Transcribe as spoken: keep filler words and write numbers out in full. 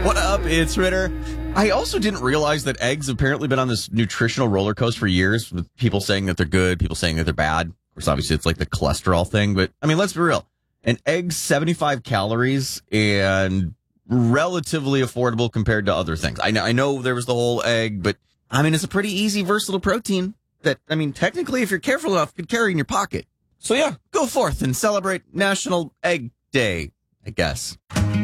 What up? It's Ritter. I also didn't realize that eggs have apparently been on this nutritional roller coaster for years, with people saying that they're good, people saying that they're bad. Of course, obviously, it's like the cholesterol thing. But, I mean, let's be real. An egg's seventy-five calories and relatively affordable compared to other things. I know, I know there was the whole egg, but, I mean, it's a pretty easy, versatile protein that, I mean, technically, if you're careful enough, could carry in your pocket. So, yeah, go forth and celebrate National Egg Day, I guess.